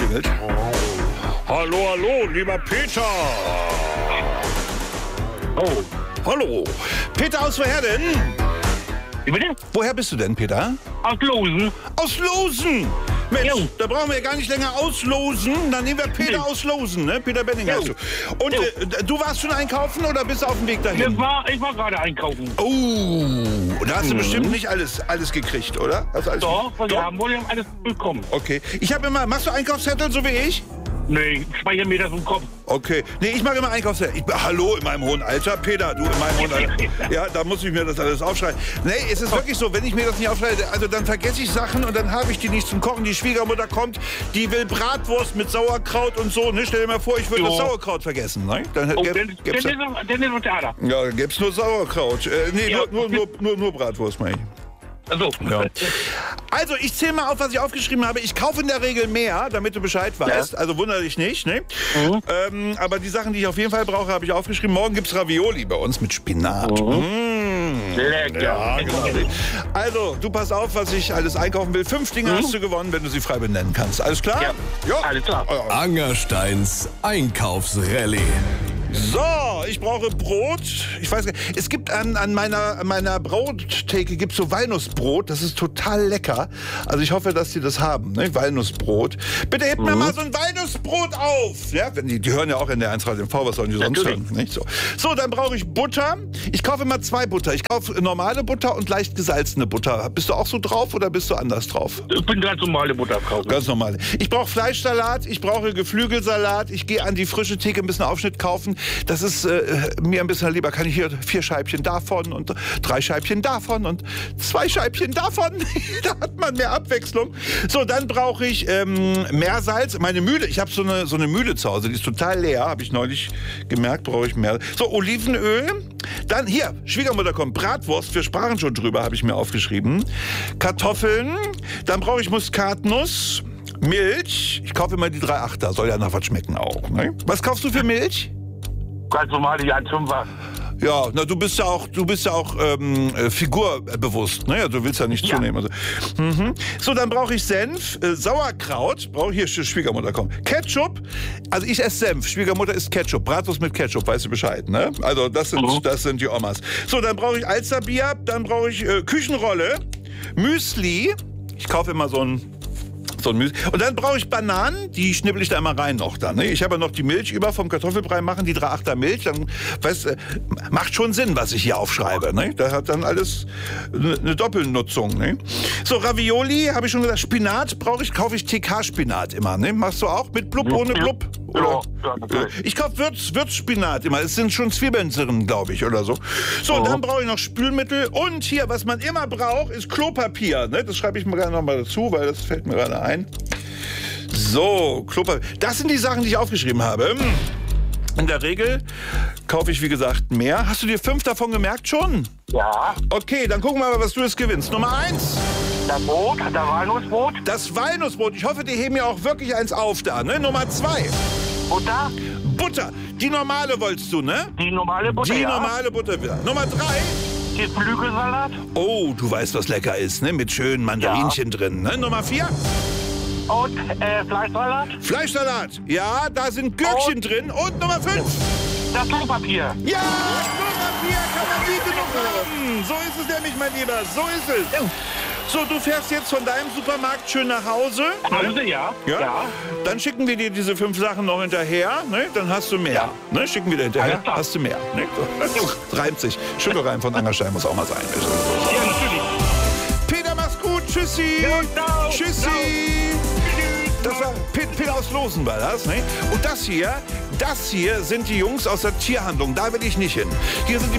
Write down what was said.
klingelt. Hallo, hallo, lieber Peter. Oh. Hallo. Peter, aus woher denn? Wie bitte? Woher bist du denn, Peter? Aus Losen. Aus Losen. Mensch, Jo. da brauchen wir gar nicht länger auslosen. Dann nehmen wir Peter Nee. aus Losen, ne? Peter Benninger. Jo. heißt du. Und Jo. du warst schon einkaufen oder bist du auf dem Weg dahin? Ich war gerade einkaufen. Oh, da hast du bestimmt nicht alles gekriegt, oder? Hast du alles Doch, was wir haben wollen, wir haben alles bekommen. Okay. Ich habe immer, machst du Einkaufszettel, so wie ich? Nee, ich speichere mir das im Kopf. Okay. Nee, ich mache immer Einkaufszettel. Hallo, in meinem hohen Alter. Peter, du in meinem hohen Alter. Ja, da muss ich mir das alles aufschreiben. Nee, es ist wirklich so, wenn ich mir das nicht aufschreibe, also dann vergesse ich Sachen und dann habe ich die nicht zum Kochen. Die Schwiegermutter kommt, die will Bratwurst mit Sauerkraut und so. Ne? Stell dir mal vor, ich würde Jo. das Sauerkraut vergessen. Ne? Dann Oh, gäb's dann ist es Theater. ja, dann gäb's nur Sauerkraut. Nee, Ja. nur Bratwurst, meine ich. Also. Ja. Also, ich zähle mal auf, was ich aufgeschrieben habe. Ich kaufe in der Regel mehr, damit du Bescheid weißt. Also wundere dich nicht. Ne? Aber die Sachen, die ich auf jeden Fall brauche, habe ich aufgeschrieben. Morgen gibt es Ravioli bei uns mit Spinat. Lecker. Ja, genau. Also, du pass auf, was ich alles einkaufen will. 5 Dinge hast du gewonnen, wenn du sie frei benennen kannst. Alles klar? Ja, alles klar. Angersteins Einkaufsrallye. So, ich brauche Brot. Ich weiß gar nicht, es gibt an meiner Brottheke gibt's so Walnussbrot. Das ist total lecker. Also ich hoffe, dass die das haben, ne? Walnussbrot. Bitte hebt mir mal so ein Walnussbrot auf. Ja, wenn die hören ja auch in der 1 Radio TV, was sollen die sonst hören? Nicht so. So, dann brauche ich Butter. Ich kaufe immer 2 Butter. Ich kaufe normale Butter und leicht gesalzene Butter. Bist du auch so drauf oder bist du anders drauf? Ich bin ganz normale Butter kaufen. Ganz normale. Ich brauche Fleischsalat, ich brauche Geflügelsalat, ich gehe an die frische Theke ein bisschen Aufschnitt kaufen. Das ist mir ein bisschen lieber. Kann ich hier 4 Scheibchen davon und 3 Scheibchen davon und 2 Scheibchen davon. Da hat man mehr Abwechslung. So, dann brauche ich mehr Salz. Meine Mühle, ich habe so eine Mühle zu Hause, die ist total leer, habe ich neulich gemerkt, brauche ich mehr. So, Olivenöl. Dann hier, Schwiegermutter kommt, Bratwurst, wir sprachen schon drüber, habe ich mir aufgeschrieben. Kartoffeln. Dann brauche ich Muskatnuss. Milch. Ich kaufe immer die 3,8er, soll ja nach was schmecken auch. Ne? Was kaufst du für Milch? Ganz normal die 1,5er. Ja, na du bist ja auch figurbewusst, ne? Du willst ja nicht zunehmen. Also. So, dann brauche ich Senf, Sauerkraut, brauche hier Schwiegermutter kommen. Ketchup, also ich esse Senf, Schwiegermutter isst Ketchup, Bratwurst mit Ketchup, weißt du Bescheid, ne? Also das sind die Omas. So, dann brauche ich Alsterbier, dann brauche ich Küchenrolle, Müsli, ich kaufe immer so ein Müsli. Und dann brauche ich Bananen, die schnippel ich da immer rein noch dann. Ne? Ich habe ja noch die Milch über vom Kartoffelbrei machen, die 3,8er Milch. Dann, weißt, macht schon Sinn, was ich hier aufschreibe. Ne? Da hat dann alles eine Doppelnutzung. Ne? So, Ravioli, habe ich schon gesagt, Spinat kaufe ich TK-Spinat immer. Ne? Machst du auch mit Blub, ohne Blub? Oder? Ja, natürlich. Ich kaufe Würzspinat immer. Es sind schon Zwiebeln drin, glaube ich, oder so. So, und dann brauche ich noch Spülmittel. Und hier, was man immer braucht, ist Klopapier. Ne? Das schreibe ich mir gerade noch mal dazu, weil das fällt mir gerade ein. So, Klopapier. Das sind die Sachen, die ich aufgeschrieben habe. In der Regel kaufe ich, wie gesagt, mehr. Hast du dir 5 davon gemerkt schon? Ja. Okay, dann gucken wir mal, was du jetzt gewinnst. Nummer 1. Das Brot, das Walnussbrot. Das Walnussbrot. Ich hoffe, die heben mir auch wirklich eins auf da. Ne? Nummer 2. Butter. Butter. Die normale wolltest du, ne? Die normale Butter. Die ja. normale Butter wieder. Nummer 3. Geflügelsalat. Oh, du weißt, was lecker ist, ne? Mit schönen Mandarinchen drin, ne? Nummer 4. Und Fleischsalat. Fleischsalat. Ja, da sind Gürkchen drin. Und Nummer 5. Das Klopapier. Ja, Klopapier kann man nie genug haben. So ist es nämlich, mein Lieber. So ist es. So, du fährst jetzt von deinem Supermarkt schön nach Hause. Hause, ja. Ja. Dann schicken wir dir diese 5 Sachen noch hinterher. Ne? Dann hast du mehr. Ja. Ne? Schicken wir dir hinterher. Alles klar. Hast du mehr. Ne? Reimt sich. Schüttelreim von Angerstein muss auch mal sein. Ja, natürlich. Peter, mach's gut. Tschüssi. Ja, ciao. Tschüssi. Ciao. Das war Peter aus Losen war das, ne? Und das hier sind die Jungs aus der Tierhandlung. Da will ich nicht hin. Hier sind die